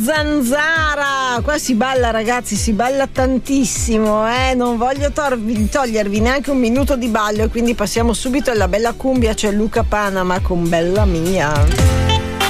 Zanzara, qua si balla ragazzi, si balla tantissimo, non voglio togliervi neanche un minuto di ballo, e quindi passiamo subito alla bella cumbia. C'è Luca Panama con Bella Mia.